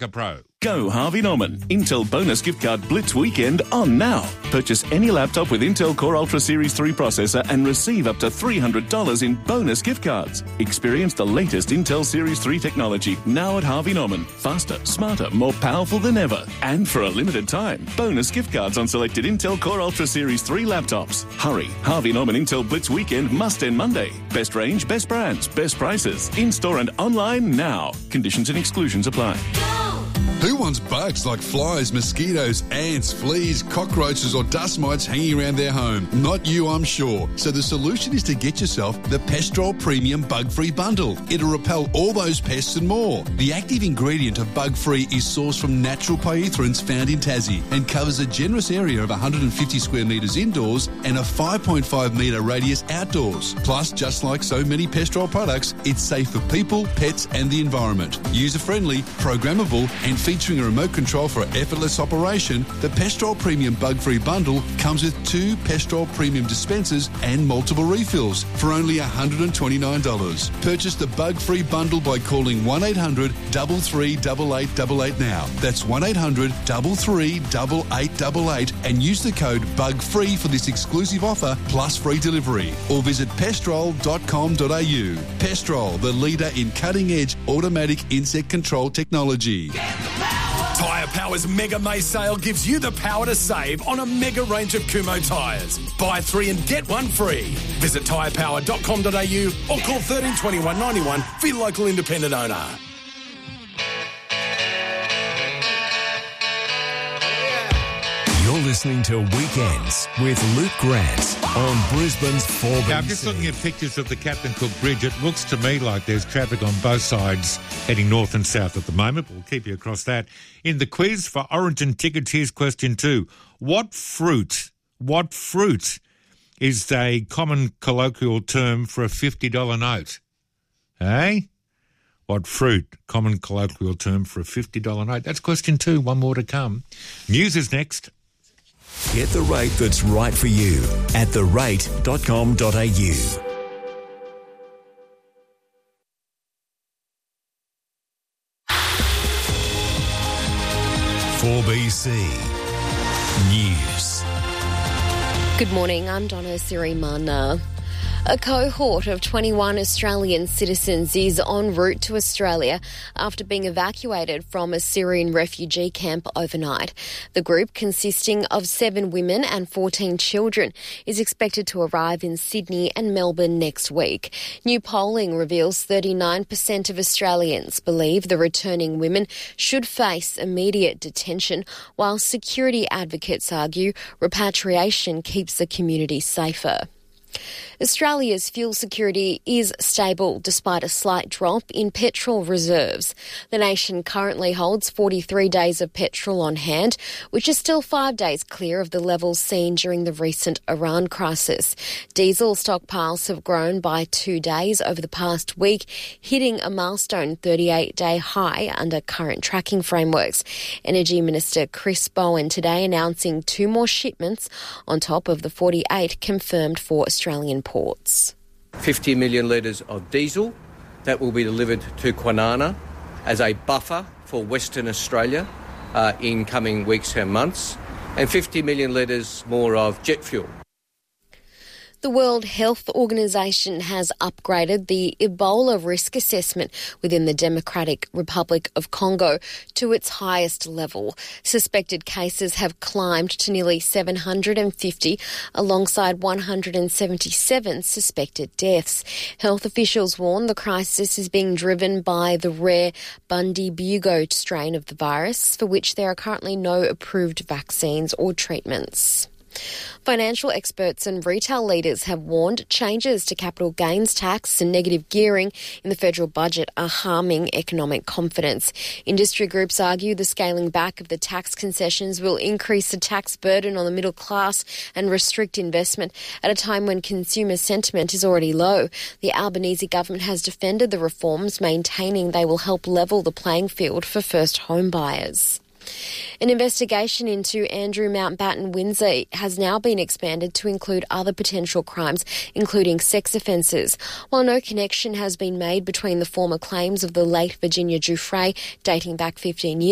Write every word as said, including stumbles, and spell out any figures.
Tracker Pro. Go Harvey Norman. Intel bonus gift card Blitz weekend on now. Purchase any laptop with Intel Core Ultra Series three processor and receive up to three hundred dollars in bonus gift cards. Experience the latest Intel Series three technology now at Harvey Norman. Faster, smarter, more powerful than ever. And for a limited time, bonus gift cards on selected Intel Core Ultra Series three laptops. Hurry. Harvey Norman Intel Blitz weekend must end Monday. Best range, best brands, best prices. In-store and online now. Conditions and exclusions apply. Who wants bugs like flies, mosquitoes, ants, fleas, cockroaches or dust mites hanging around their home? Not you, I'm sure. So the solution is to get yourself the Pestrol Premium Bug-Free Bundle. It'll repel all those pests and more. The active ingredient of Bug-Free is sourced from natural pyrethroins found in Tassie and covers a generous area of one hundred fifty square metres indoors and a five point five metre radius outdoors. Plus, just like so many Pestrol products, it's safe for people, pets and the environment. User-friendly, programmable and featuring a remote control for effortless operation, the Pestrol Premium Bug-Free Bundle comes with two Pestrol Premium dispensers and multiple refills for only one hundred twenty-nine dollars. Purchase the Bug-Free Bundle by calling one eight hundred, three three eight eight eight eight now. That's one eight hundred, three three eight eight eight eight and use the code BUGFREE for this exclusive offer plus free delivery. Or visit pestrol dot com dot a u. Pestrol, the leader in cutting-edge automatic insect control technology. Tyre Power's Mega May sale gives you the power to save on a mega range of Kumho tyres. Buy three and get one free. Visit tyre power dot com dot a u or call thirteen twenty-one ninety-one for your local independent owner. You're listening to Weekends with Luke Grant on Brisbane's four B C. Now, I'm just looking at pictures of the Captain Cook Bridge. It looks to me like there's traffic on both sides heading north and south at the moment. We'll keep you across that. In the quiz for Origin tickets, here's question two. What fruit, what fruit is a common colloquial term for a fifty dollar note? Eh? What fruit, common colloquial term for a fifty dollar note? That's question two. One more to come. News is next. Get the rate that's right for you at the rate dot com dot a u. four B C News. Good morning, I'm Donna Sirimana. A cohort of twenty-one Australian citizens is en route to Australia after being evacuated from a Syrian refugee camp overnight. The group, consisting of seven women and fourteen children, is expected to arrive in Sydney and Melbourne next week. New polling reveals thirty-nine percent of Australians believe the returning women should face immediate detention, while security advocates argue repatriation keeps the community safer. Australia's fuel security is stable despite a slight drop in petrol reserves. The nation currently holds forty-three days of petrol on hand, which is still five days clear of the levels seen during the recent Iran crisis. Diesel stockpiles have grown by two days over the past week, hitting a milestone thirty-eight day high under current tracking frameworks. Energy Minister Chris Bowen today announcing two more shipments on top of the forty-eight confirmed for Australian ports. fifty million litres of diesel that will be delivered to Kwinana as a buffer for Western Australia uh, in coming weeks and months, and fifty million litres more of jet fuel. The World Health Organization has upgraded the Ebola risk assessment within the Democratic Republic of Congo to its highest level. Suspected cases have climbed to nearly seven hundred fifty, alongside one hundred seventy-seven suspected deaths. Health officials warn the crisis is being driven by the rare Bundibugyo strain of the virus, for which there are currently no approved vaccines or treatments. Financial experts and retail leaders have warned changes to capital gains tax and negative gearing in the federal budget are harming economic confidence. Industry groups argue the scaling back of the tax concessions will increase the tax burden on the middle class and restrict investment at a time when consumer sentiment is already low. The Albanese government has defended the reforms, maintaining they will help level the playing field for first home buyers. An investigation into Andrew Mountbatten Windsor has now been expanded to include other potential crimes, including sex offences. While no connection has been made between the former claims of the late Virginia Giuffre, dating back fifteen years